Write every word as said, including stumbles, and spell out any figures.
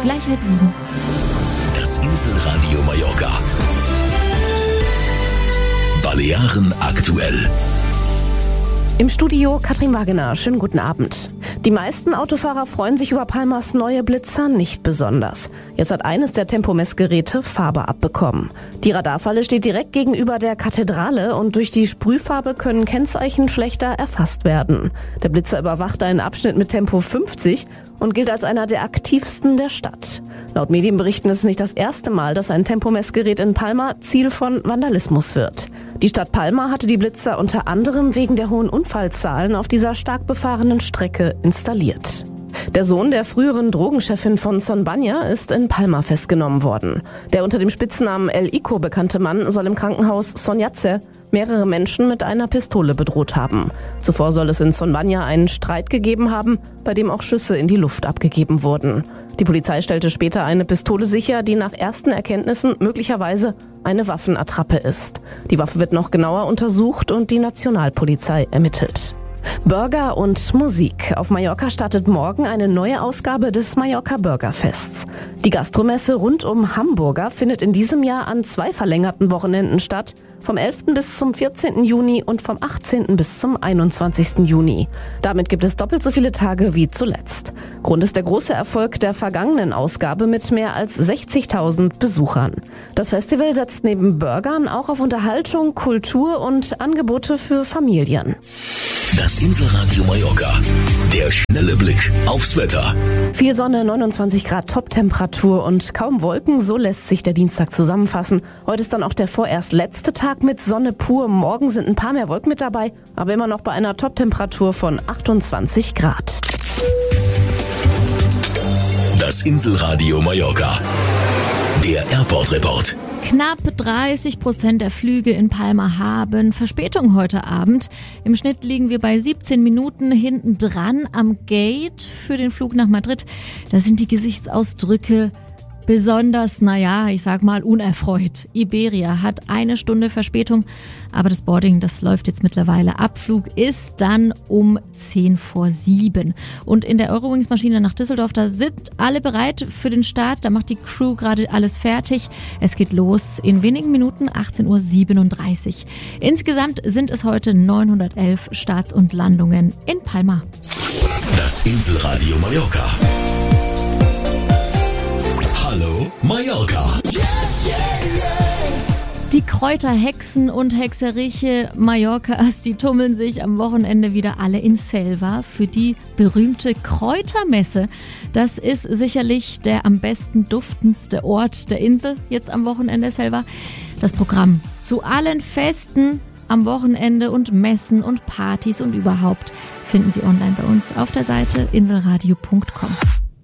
gleich halb sieben. Das Inselradio Mallorca. Balearen aktuell. Im Studio Katrin Wagener. Schönen guten Abend. Die meisten Autofahrer freuen sich über Palmas neue Blitzer nicht besonders. Jetzt hat eines der Tempomessgeräte Farbe abbekommen. Die Radarfalle steht direkt gegenüber der Kathedrale und durch die Sprühfarbe können Kennzeichen schlechter erfasst werden. Der Blitzer überwacht einen Abschnitt mit Tempo fünfzig und gilt als einer der aktivsten der Stadt. Laut Medienberichten ist es nicht das erste Mal, dass ein Tempomessgerät in Palma Ziel von Vandalismus wird. Die Stadt Palma hatte die Blitzer unter anderem wegen der hohen Unfallzahlen auf dieser stark befahrenen Strecke installiert. Der Sohn der früheren Drogenchefin von Son Banya ist in Palma festgenommen worden. Der unter dem Spitznamen El Ico bekannte Mann soll im Krankenhaus Son Yatze mehrere Menschen mit einer Pistole bedroht haben. Zuvor soll es in Son Banya einen Streit gegeben haben, bei dem auch Schüsse in die Luft abgegeben wurden. Die Polizei stellte später eine Pistole sicher, die nach ersten Erkenntnissen möglicherweise eine Waffenattrappe ist. Die Waffe wird noch genauer untersucht und die Nationalpolizei ermittelt. Burger und Musik. Auf Mallorca startet morgen eine neue Ausgabe des Mallorca Burgerfests. Die Gastromesse rund um Hamburger findet in diesem Jahr an zwei verlängerten Wochenenden statt, vom elften bis zum vierzehnten Juni und vom achtzehnten bis zum einundzwanzigsten Juni. Damit gibt es doppelt so viele Tage wie zuletzt. Grund ist der große Erfolg der vergangenen Ausgabe mit mehr als sechzigtausend Besuchern. Das Festival setzt neben Burgern auch auf Unterhaltung, Kultur und Angebote für Familien. Das Inselradio Mallorca. Der schnelle Blick aufs Wetter. Viel Sonne, neunundzwanzig Grad Toptemperatur und kaum Wolken, so lässt sich der Dienstag zusammenfassen. Heute ist dann auch der vorerst letzte Tag mit Sonne pur. Morgen sind ein paar mehr Wolken mit dabei, aber immer noch bei einer Toptemperatur von achtundzwanzig Grad. Das Inselradio Mallorca. Der Airport-Report. Knapp dreißig Prozent der Flüge in Palma haben Verspätung heute Abend. Im Schnitt liegen wir bei siebzehn Minuten hinten dran am Gate für den Flug nach Madrid. Da sind die Gesichtsausdrücke besonders, naja, ich sag mal unerfreut. Iberia hat eine Stunde Verspätung, aber das Boarding, das läuft jetzt mittlerweile. Abflug ist dann um zehn vor sieben. Und in der Eurowings-Maschine nach Düsseldorf, da sind alle bereit für den Start. Da macht die Crew gerade alles fertig. Es geht los in wenigen Minuten, achtzehn Uhr siebenunddreißig. Insgesamt sind es heute neunhundertelf Starts und Landungen in Palma. Das Inselradio Mallorca. Hallo Mallorca. Die Kräuterhexen und Hexeriche Mallorcas, die tummeln sich am Wochenende wieder alle in Selva für die berühmte Kräutermesse. Das ist sicherlich der am besten duftendste Ort der Insel, jetzt am Wochenende Selva. Das Programm zu allen Festen am Wochenende und Messen und Partys und überhaupt finden Sie online bei uns auf der Seite inselradio punkt com.